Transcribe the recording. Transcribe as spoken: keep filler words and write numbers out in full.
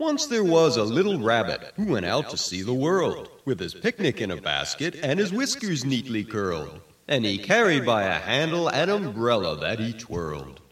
Once there was a little rabbit who went out to see the world, with his picnic in a basket and his whiskers neatly curled, and he carried by a handle an umbrella that he twirled.